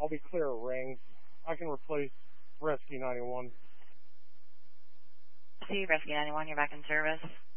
I'll be clear of rings. I can replace Rescue 91. See, Rescue 91, you're back in service.